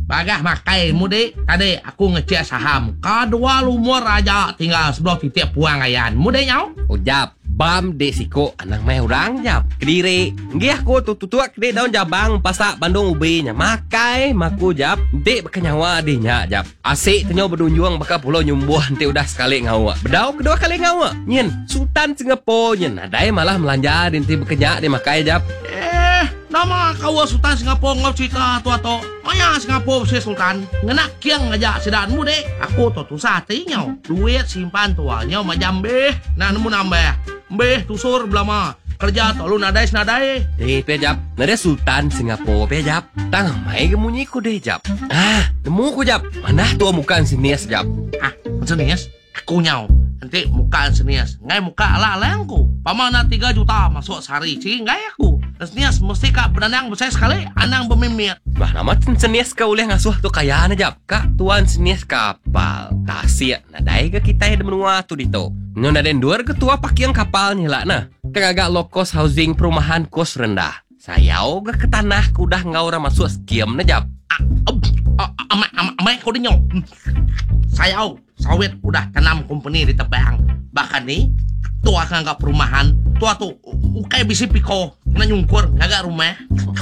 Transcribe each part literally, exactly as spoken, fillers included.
Bagah makai mudik. Tadi aku ngecek saham. Kedua lumur aja tinggal sebelah titik puang ayan. Mudik nyau? Oh jap. Bam dek siko anang mai orang jap. Kediri. Nggih aku tu tutua kediri daun jabang pasak Bandung ubinya. Makai maku jap. Dek baka nyawa adinya jap. Asik tenyo berdunjuang baka pulau nyumbuh nanti udah sekali ngawa. Bedau kedua kali ngawa. Nyen Sultan Singapura nyen. Adai malah melanja dinti bekerja di makai jap. Eh, nama kau Sultan Singapura ngau cerita tu atau Maya Singapura si Sultan ngenak kiang ngajak sedanmu dek. Aku tu tu sati nyau. Duit simpan tuanya macam beh. Nah nemu nambah. Beh tusur belama. Kerja tu lu nadai senadai. Eh pejap. Nada Sultan Singapura pejap. Tang mai kemunyi ku deh jap. Ah, nemu ku jap. Mana tua muka sinias jap. Ah, sinias? Aku nyau. Nanti muka sinias. Ngai muka ala-ala aku. Pamana tiga juta masuk sehari. Cing ngai aku. Senias mesti kak benanang besar sekali anang bermimit. Bah nama senias kau boleh ngasuh tu kaya na jap. Kak tuan senias kapal. Tasik nadai ke kita yang menua tu dito. Nyo naden dua ketua pakiang kapal ni lah nah. Kagak low cost housing perumahan kos rendah. Sayau ke ke tanah kudah ngaura masuk skiem na jap. Amai amai kau dinyo. Sayau sawit udah tanam company di tebang. Bahkan nih tua ngagak perumahan. Tua tu ukai bisi piko kena nyungkur ngagak rumah.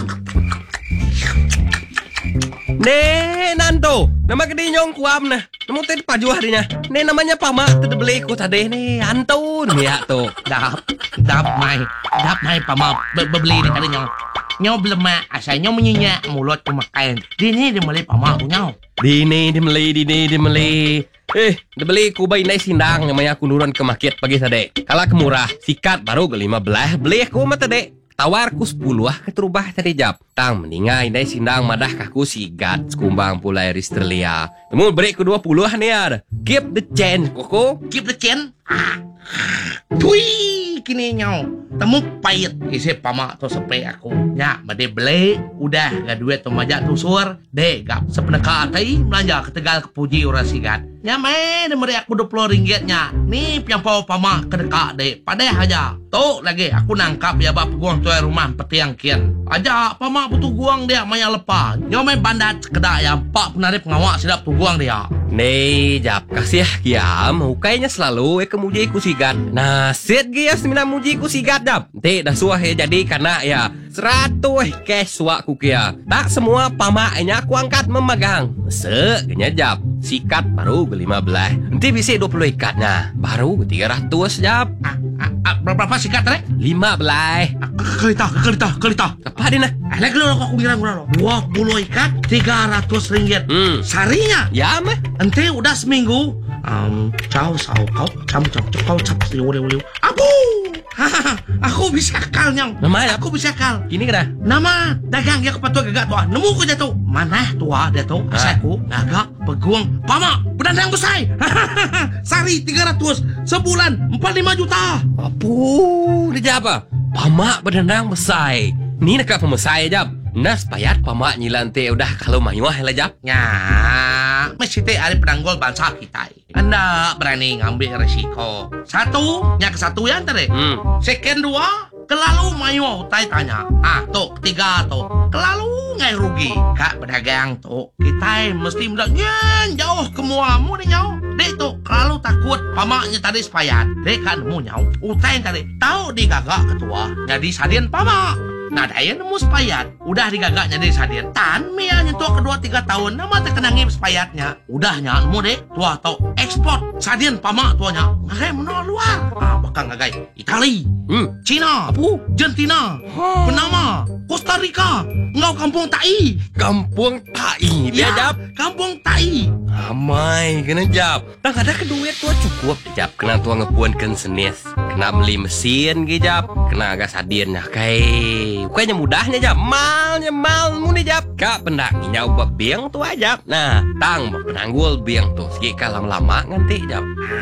Ne Nando, nama gede nyong kuam nah. Namun tadi pajuah dinya. Ne namanya Pamak tu beli ku tadi ni Antun ya tu. Dap dap mai dap mai Pamak beli ni tadi nyong. Nyong belum mak asal nyong menyenyak mulut pemakai. Dini dia beli Pamak tu nyong. Dini dia beli, dini dia beli. Eh, dia beli ku bayi naik sindang namanya aku nurun ke market pagi tadi. Kalau kemurah, sikat baru ke lima belas. Beli aku mah tadi. Tawar ku sepuluh ah keterubah tadi jap. Tang meningai naik sindang madah kaku sigat sekumbang pulai Australia. Temu beri ku dua puluh nih ada. Keep the change koko. Keep the chain. Ah. Tui kini nyong. Temu pahit isi Pamak tu sampai aku. Ya, bade beli udah gak duit tu majak tusur. Dek gap sepeneka atai belanja ke Tegal ke Puji orang sigat. Ya main beri aku dua puluh ringgitnya. Ni piampau Pamak ke dekat dek. Padai aja. Tu lagi aku nangkap ya bap guang tu rumah petiang kian. Aja Pamak butuh guang dia maya lepas. Nyo main bandat kedak ya pak penarip ngawak sedap tu guang dia. Nih jap kasih kiam. Ukainya selalu eh kemuji ku sigat. Nah set gias mina muji ku sigat jap. Dek dah suah ya jadi karena ya seratus cash suak ku kia. Tak semua Pamaknya aku angkat memegang. Segenya jap. Sikat baru ke lima belas. Nanti bisa dua puluh ikatnya. Baru ke tiga ratus jap. Ah, ah, ah, berapa sikat rek? lima belas. Kelita, kelita, kelita. Apa dia nak? Eh, lagi lo aku kira kira lo. dua puluh ikat tiga ratus ringgit. Hmm. Sarinya. Ya mah. Ente udah seminggu. Um, caw sao kau cam cam kau cap liu liu liu. Abu. Hahaha, aku bisa kal nyong. Nama Aku bisa kal. Ini kena. Nama dagang ya kepatua gagak tua. Nemu ko jatuh. Mana tua dia tu? Asaku gagak peguang. Pamak pedandang besar. Sari tiga ratus sebulan empat puluh lima juta. Apu, dia apa? Pamak berdendang besar. Ni nak pemesai jap. Nas payat Pamak nyilante udah kalau mayuah lah jap. Ya, mesti teh ada penanggul bangsa kita. Anda berani ngambil resiko. Satu, yang ke satu yang tadi. Hmm. Second dua, kelalu mayu tai tanya. Ah, tuh ketiga tuh. Kelalu ngai rugi. Kak pedagang tuh. Kita mesti mendagin jauh ke muamu nih nyau. Dek tuh kelalu takut Pamaknya tadi sepayat. Dek kan nemu nyau. Utai tadi tahu di gagak ketua. Jadi sadian Pamak. Nah, daya nemu sepayat. Udah digagaknya dari sadian. Tan Mia nyentuh kedua tiga tahun. Nama terkenangi sepayatnya. Udahnya nemu dek. Tua tau ekspor. Sadian Pamak tuanya. Ngagai menol luar. Ah, bakal ngagai. Itali. Hmm. Cina. Apu. Argentina. Oh. Panama. Costa Rica. Engkau kampung Tai. Kampung Tai dia jap. Kampung Tai. Amai kena jap. Tak ada keduit tua cukup jap. Kena tua ngepuankan senis. Kena beli mesin ke jap. Kena agak sadian ya kai. Kayaknya mudahnya jap. Malnya mal muni jap. Kak pendak nginyau bab biang tu aja. Nah, tang bab penanggul biang tu. Segi lama-lama nganti jap.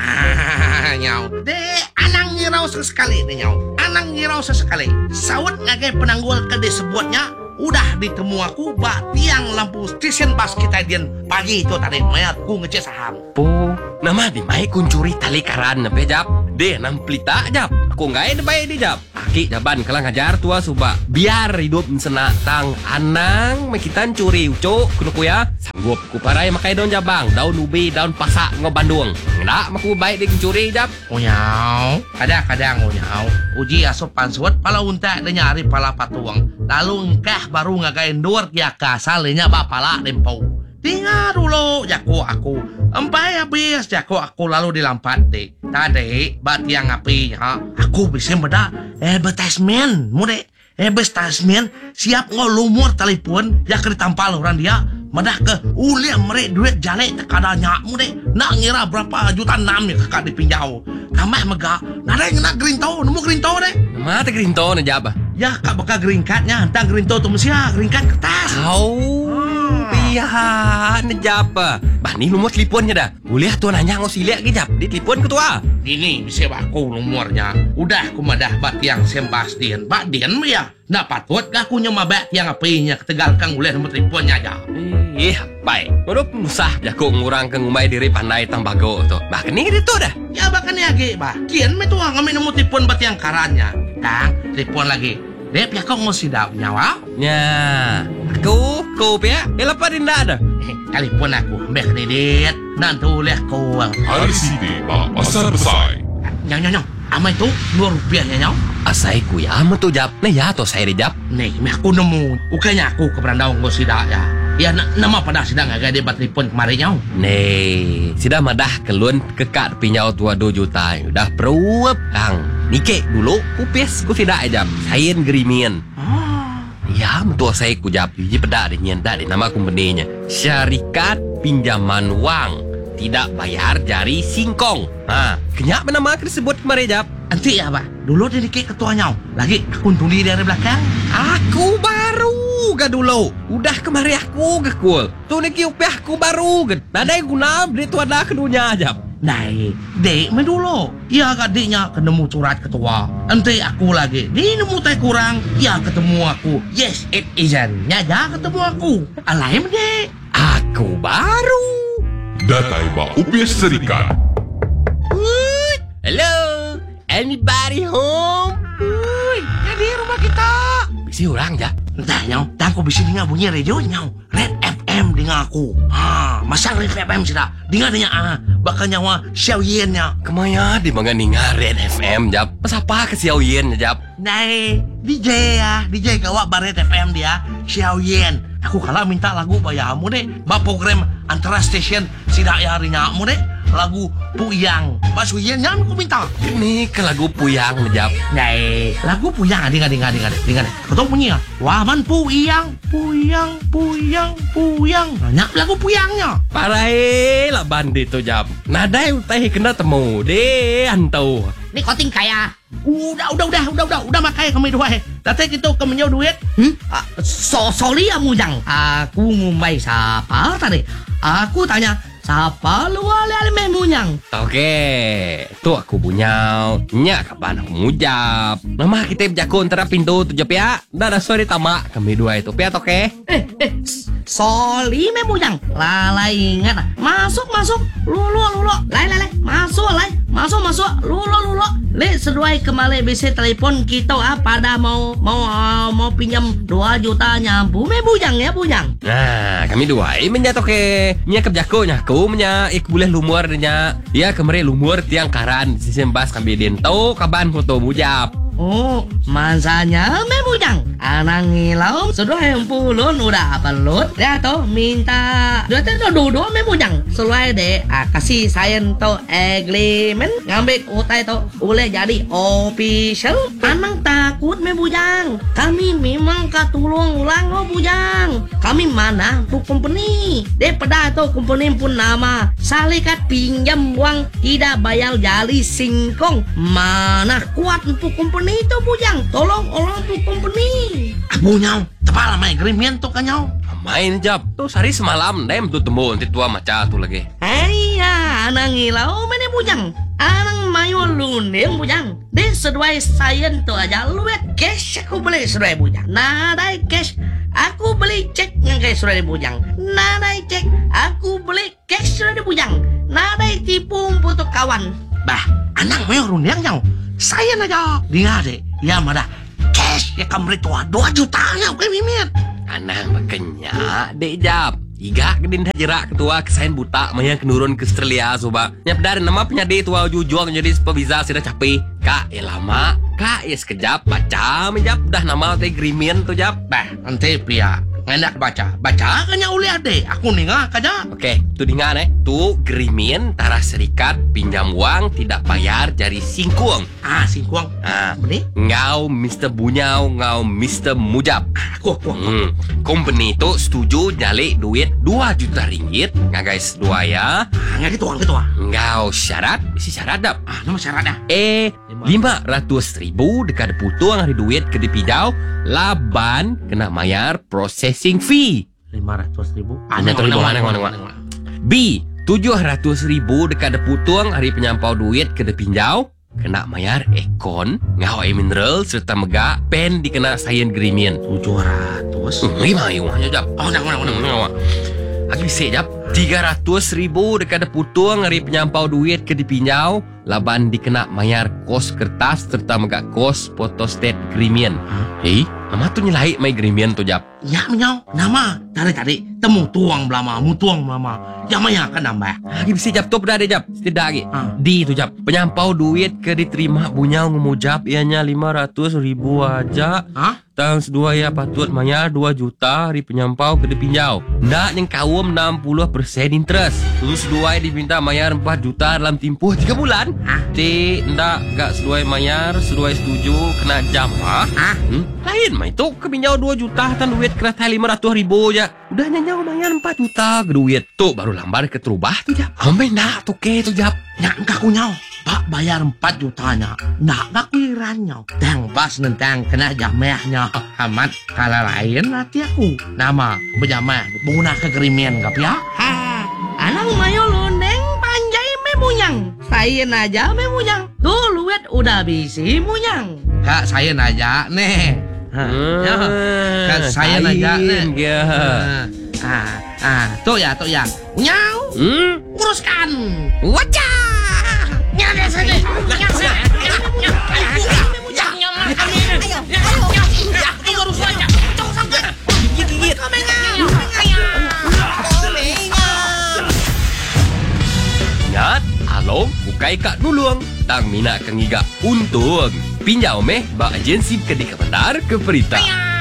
Ah, nyau. Dek, anang ngirau sesekali deh nyau. Anang ngirau sesekali. Sawat ngagai penanggul ke disebutnya. Udah ditemu aku bak tiang lampu stesen bas kita dian pagi itu tadi mayatku ngecek saham. Po, nama di mai kuncuri tali karan apa jap? Deh nam pelita jap. Aku kok nggak ada baik dijap. Aki jaban kalau ngajar tua suba. Biar hidup senang tang anang makitan curi ucuk kuno kuya. Sanggup ku parai makai daun jabang, daun ubi, daun pasak ngo Bandung. Nggak maku baik di curi jap. Unyau, kadang-kadang unyau. Uji asup pansut pala unta de nyari pala patuang. Lalu engkah baru ngagain dur ya kasalinya bapala dempau. Tinggal dulu jago aku. Empai habis jago aku lalu dilampat dek. Tadi bat yang api ha. Aku bisa beda advertisement mude. Advertisement siap ngolumur telepon ya ke ditampal orang dia. Madah ke uliah merek duit jale tekadanya mude. Nak ngira berapa juta enam ya kakak dipinjau. Kamah mega. Nada yang nak green tau, nemu green tau deh. Mata green tone na jaba. Ya kak bakal green cardnya. Entah green tau tu mesti ya green card kertas. Au. Piha na jaba. Bah ni nomor teleponnya dah. Boleh tu nanya ngau silik ke jap. Di telefon ke tua. Ini bisa aku nomornya. Udah aku madah bat yang Sebastian. Bat Dian ya. Nak patut gak aku nyama bat yang apinya ketegalkan oleh nomor teleponnya aja. Eh, baik. Kodok musah jago ngurang ke ngumai diri pandai tambago tu. Bah kini gitu dah. Ya bahkan ya ge bah. Kian me tuang kami nomor telepon bat yang karannya. Tang, telepon lagi. Dep ya kau ngosi dah nyawa. Ya, aku kau pia. Elapa dinda dah. Telepon aku. Mbak kredit. Nanti oleh kau. Hari sini, Pak Pasar Besar. Nyang nyang nyang. Ama itu dua rupiahnya nyau. Asai ku ya ama tu jap. Nah ya to saya dijap. Nih, me aku nemu. Ukanya aku ke berandau ngosi dah ya. Ya na, nama pada sidang agak debat telepon kemarin nyau. Nih, sudah madah kelun kekak pinyau tua dua juta. Udah peruap kang. Nike dulu kupis ku tidak ajam. Sain gerimian. Ah. Ya, mentua saya ku jap. Jadi pedak deh nyentak deh nama kumpeninya. Syarikat Pinjaman Wang. Tidak bayar jari singkong. Ha, kenyak nama tersebut kemarin jap. Nanti ya bah. Dulu dia dikit ketuanya. Lagi aku tuli dari belakang. Aku baru ga dulu. Udah kemari aku ga kul. Tu niki upah aku baru ga. Nada yang guna beri tu ada kedunya jap. Nah, dek me dulu. Ya adiknya ketemu surat ketua. Nanti aku lagi. Di nemu teh kurang. Ya ketemu aku. Yes, it isn't. Nyaja ketemu aku. Alaim dek. Aku baru. Datai Pak Upias Serikat. Hello, anybody home? Uy, jadi rumah kita. Bisi orang ja. Entah nyau. Dan aku bisa dengar bunyi radio nyau. Red F M dengar aku. Ha, masang Red F M sudah. Dengar dengar ah. Bakal nyawa Xiao Yen-nya. Kemaya di mga ningarin F M jap. Pasapa ke Xiao Yen jap. Nah, D J ya. D J kawak baret F M dia. Xiao Yen. Aku kalah minta lagu bayamu deh. Ba program antara stesen sidak ya harinya mu deh. Lagu Puyang. Ba Suyen nyam aku minta. Ini ke lagu Puyang jap. Nah, lagu Puyang dengar dengar dengar dengar. Kau tahu bunyi ya? Waman Puyang, Puyang, Puyang, Puyang. Banyak lagu Puyangnya. Parai lah bandit tu jap. Nada yang teh kena temu deh antau. Ni kau tingkai ya? Udah, udah, udah, udah, udah, udah makai kami dua. Datang kita ke menyau duit. Hmm? Ah, so, sorry ya Mujang. Aku ngumbai siapa tadi? Aku tanya, siapa lu ale-ale Mujang? Oke, tu aku bunyau. Nya kapan aku mujap. Nama kita jago antara pintu tu jap ya. Dah dah sorry tamak kami dua itu piat oke. Eh, eh, sorry Mujang. Lala ingat. Masuk, masuk. Lulu, lulu. Lai, lai, lai. Masuk, lai. Masuk, masuk. Lulu, lulu. Le, seduai kembali bisa telepon kita ah, pada mau mau uh, mau pinjam dua juta nyampu me Bujang ya Bujang. Nah, kami dua ini menjatuh ke nya kebjako nya aku nya ik boleh lumur nya. Ya kemari lumur tiang karan sistem bas kami dento kaban foto mujab. Oh, masanya me Bujang. Anak ngilau sudah yang pulun udah pelut. Ya toh minta dua tendo dua me Bujang. Sesuai deh ah, kasih sayen to agreement ngambil utai to boleh jadi official. Anang takut me Bujang. Kami memang katulung ulang oh Bujang. Kami mana bu company. Daripada to company pun nama Salikat Pinjam Uang tidak bayar jali singkong. Mana kuat untuk company itu Bujang. Tolong orang untuk company. Aku nyau. Tepala main grimian tuh kan nyau. Main jap. Tu sehari semalam dem tu temu nanti tua maca tu lagi. Ayah, anang ngilau mana Bujang. Anang mayo lundeng Bujang. Deh sesuai sayen tu aja luet cash aku beli sesuai Bujang. Nadai cash aku beli cek ngai sesuai Bujang. Nadai cek aku beli cash sesuai Bujang. Nadai tipu untuk kawan. Bah, anang mayo lundeng nyau. Saya aja. Dengar dek. Ya mana? Cash ya kamu tua dua juta ya oke mimin. Anang makanya dek jap. Iga kedin jerak ketua kesain buta maya kenurun ke Australia soba. Nyap dari nama penyade tua jujuang jadi supervisa sudah capek. Kak ya lama, kak ya sekejap baca menjap dah nama teh agreement tuh jap. Bah, nanti pia enak baca. Baca kan ya uli ade. Aku ningah kaja. Oke, tu dengar eh. Tu agreement tara serikat pinjam uang tidak bayar dari singkuang. Ah, singkuang. Ah, Beni? ngau mister Bunyau, ngau mister Mujab. Aku aku. Hmm, company tu setuju nyalik duit dua juta ringgit. Nggak guys, dua ya. Ah, nggak gitu, gitu ah. Ngau syarat, isi syarat dap. Ah, nama syarat dah. Eh, lima ratus ribu dekat putung hari duit ke dipijau. Laban kena bayar processing fee. Lima ratus ribu. Ah, nggak tahu ribu, mana, mana, mana. B, tujuh ratus ribu dekat putung hari penyampau duit ke dipinjau. Kena bayar ekon, ngau air mineral serta megak pen dikena sign agreement. Tujuh ratus. Hmm, lima ayo aja jap. Oh, nak mana mana mana. Lagi bisa jap. Tiga ratus ribu dekat putung hari penyampau duit ke dipinjau. Laban dikena bayar kos kertas serta megak kos photostat agreement. Hah? Hei, nama tu nyelai my agreement tu jap. Ya menyau. Nama cari cari temu tuang belama, mu tuang belama. Yang mana akan nambah? Lagi bisa jap tu pada ada jap. Tidak lagi. Ah. Di tu jap. Penyampau duit ke diterima bunyau ngumujap ianya lima ratus ribu aja. Hah? Tahun kedua ya patut bayar dua juta hari penyampau ke dipinjau. Ndak yang kawum enam puluh persen interest. Terus dua diminta bayar empat juta dalam tempoh tiga bulan. Hah? Ti ndak gak sesuai bayar, sesuai setuju kena jam ah. Hah? Hmm? Lain mah itu ke pinjau dua juta tan duit kereta lima ratus ribu aja. Udah nyanyau bayar empat juta ke duit. Tuh baru lambar ke terubah tu jap. Ambil ndak tuh ke tu jap. Ya enggak aku nyau. Pak bayar empat jutanya. Nggak enggak kuirannya. Tang pas nentang kena jamehnya. Amat kalau lain nanti aku. Nama berjamah. Bunga kegerimen gak ya? Ha. Alang mayo lundeng panjai memuyang. Saya aja memuyang. Tuh luet udah bisi muyang. Kak saya aja nih. Ha, ya. Kak saya aja nih. Ya. Ah, ah, tuh ya, tuh ya. Nyau. Hmm? Uruskan. Wajah. Nyada sini. Ingat, along bukai kak nulung. Tang mina kengiga untung. Pinjau meh ba agensi kedika benar ke perita.